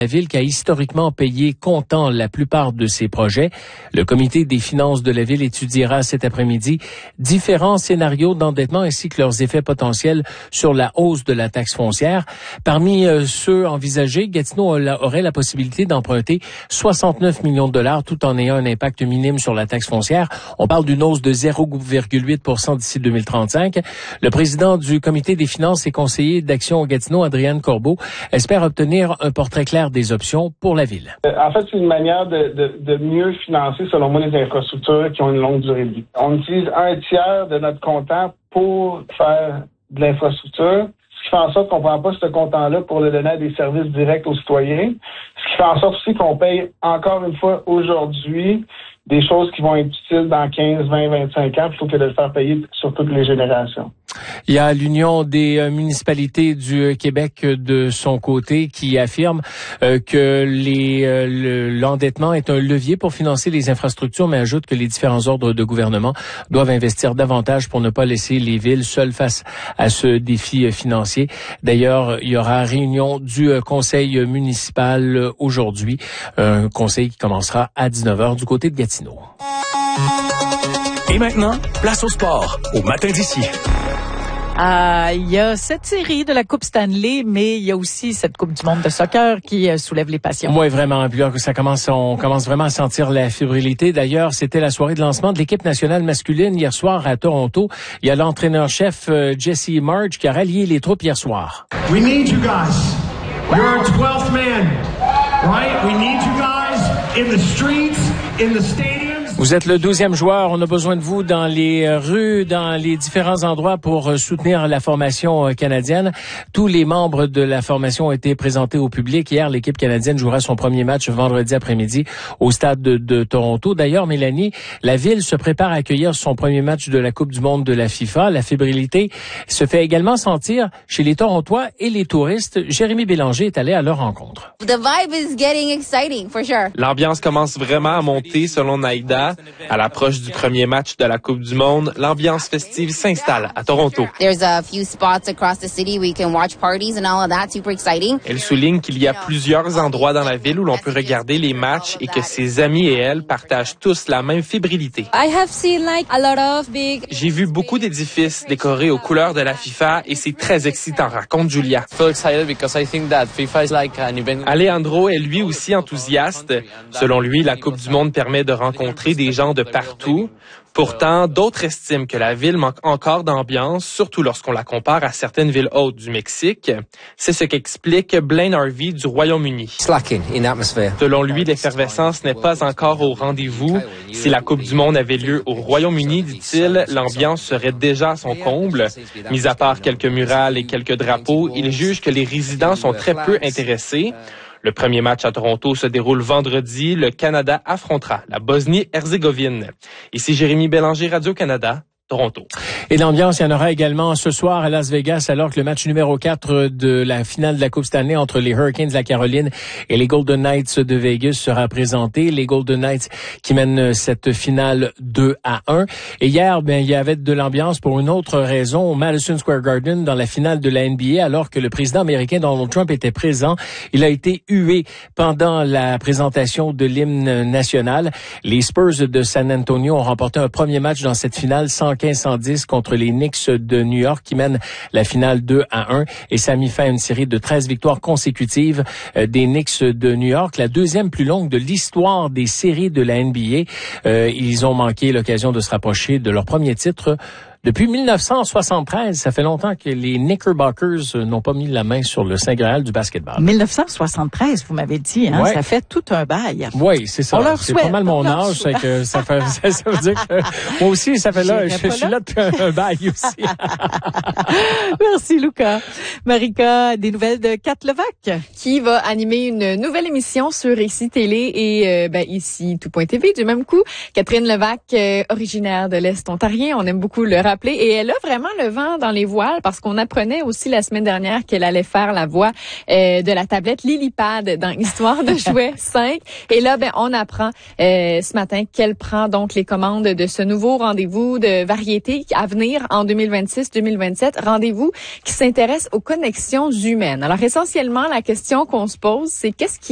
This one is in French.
La ville qui a historiquement payé comptant la plupart de ses projets. Le comité des finances de la ville étudiera cet après-midi différents scénarios d'endettement ainsi que leurs effets potentiels sur la hausse de la taxe foncière. Parmi ceux envisagés, Gatineau aurait la possibilité d'emprunter 69 millions de dollars tout en ayant un impact minime sur la taxe foncière. On parle d'une hausse de 0,8% d'ici 2035. Le président du comité des finances et conseiller d'Action Gatineau, Adrienne Corbeau, espère obtenir un portrait clair des options pour la ville. En fait, c'est une manière de mieux financer, selon moi, les infrastructures qui ont une longue durée de vie. On utilise un tiers de notre comptant pour faire de l'infrastructure, ce qui fait en sorte qu'on ne prend pas ce comptant-là pour le donner à des services directs aux citoyens, ce qui fait en sorte aussi qu'on paye encore une fois aujourd'hui des choses qui vont être utiles dans 15, 20, 25 ans plutôt que de le faire payer sur toutes les générations. Il y a l'Union des municipalités du Québec de son côté qui affirme que l'endettement est un levier pour financer les infrastructures, mais ajoute que les différents ordres de gouvernement doivent investir davantage pour ne pas laisser les villes seules face à ce défi financier. D'ailleurs, il y aura réunion du conseil municipal aujourd'hui, un conseil qui commencera à 19h du côté de Gatineau. Et maintenant, place au sport, au matin d'ici. Il y a cette série de la Coupe Stanley, mais il y a aussi cette Coupe du monde de soccer qui soulève les passions. Oui, vraiment. Puis là, on commence vraiment à sentir la fébrilité. D'ailleurs, c'était la soirée de lancement de l'équipe nationale masculine hier soir à Toronto. Il y a l'entraîneur-chef Jesse March qui a rallié les troupes hier soir. We need you guys. You're our 12th man, right? We need you guys in the streets, in the stadiums. Vous êtes le 12e joueur. On a besoin de vous dans les rues, dans les différents endroits pour soutenir la formation canadienne. Tous les membres de la formation ont été présentés au public. Hier, l'équipe canadienne jouera son premier match vendredi après-midi au stade de Toronto. D'ailleurs, Mélanie, la ville se prépare à accueillir son premier match de la Coupe du monde de la FIFA. La fébrilité se fait également sentir chez les Torontois et les touristes. Jérémy Bélanger est allé à leur rencontre. The vibe is getting exciting, for sure. L'ambiance commence vraiment à monter selon Naïda. À l'approche du premier match de la Coupe du monde, l'ambiance festive s'installe à Toronto. There's a few spots across the city where you can watch parties and all of that, super exciting. Elle souligne qu'il y a plusieurs endroits dans la ville où l'on peut regarder les matchs et que ses amis et elle partagent tous la même fébrilité. J'ai vu beaucoup d'édifices décorés aux couleurs de la FIFA et c'est très excitant, raconte Julia. Alejandro est lui aussi enthousiaste. Selon lui, la Coupe du monde permet de rencontrer des gens de partout. Pourtant, d'autres estiment que la ville manque encore d'ambiance, surtout lorsqu'on la compare à certaines villes hautes du Mexique. C'est ce qu'explique Blaine Harvey du Royaume-Uni. Selon lui, l'effervescence n'est pas encore au rendez-vous. Si la Coupe du monde avait lieu au Royaume-Uni, dit-il, l'ambiance serait déjà à son comble. Mis à part quelques murales et quelques drapeaux, il juge que les résidents sont très peu intéressés. Le premier match à Toronto se déroule vendredi. Le Canada affrontera la Bosnie-Herzégovine. Ici Jérémy Bélanger, Radio-Canada, Toronto. Et l'ambiance, il y en aura également ce soir à Las Vegas, alors que le match numéro 4 de la finale de la Coupe Stanley entre les Hurricanes de la Caroline et les Golden Knights de Vegas sera présenté. Les Golden Knights qui mènent cette finale 2-1. Et hier, il y avait de l'ambiance pour une autre raison au Madison Square Garden dans la finale de la NBA, alors que le président américain Donald Trump était présent. Il a été hué pendant la présentation de l'hymne national. Les Spurs de San Antonio ont remporté un premier match dans cette finale 115-110 contre les Knicks de New York qui mènent la finale 2-1 et ça a mis fin à une série de 13 victoires consécutives des Knicks de New York, la deuxième plus longue de l'histoire des séries de la NBA. Ils ont manqué l'occasion de se rapprocher de leur premier titre depuis 1973. Ça fait longtemps que les Knickerbockers n'ont pas mis la main sur le Saint Graal du basketball. 1973, vous m'avez dit, hein? Ouais. Ça fait tout un bail. Oui, c'est ça. C'est pas mal mon âge, c'est que ça veut dire que moi aussi, ça fait là, je suis là depuis un bail aussi. Merci, Luca. Marika, des nouvelles de Kat Levac? Qui va animer une nouvelle émission sur Ici Télé et Ici Tout.tv du même coup. Catherine Levac, originaire de l'Est ontarien, on aime beaucoup le rappeler. Et elle a vraiment le vent dans les voiles parce qu'on apprenait aussi la semaine dernière qu'elle allait faire la voix de la tablette Lilipad dans Histoire de jouets 5. Et là, on apprend ce matin qu'elle prend donc les commandes de ce nouveau rendez-vous de variété à venir en 2026-2027. Rendez-vous qui s'intéresse aux connexions humaines. Alors essentiellement, la question qu'on se pose, c'est qu'est-ce qui